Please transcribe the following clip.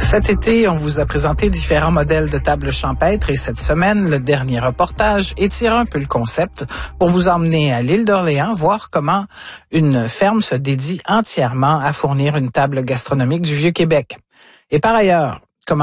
Cet été, on vous a présenté différents modèles de tables champêtres et cette semaine, le dernier reportage étire un peu le concept pour vous emmener à l'île d'Orléans, voir comment une ferme se dédie entièrement à fournir une table gastronomique du Vieux-Québec. Et par ailleurs,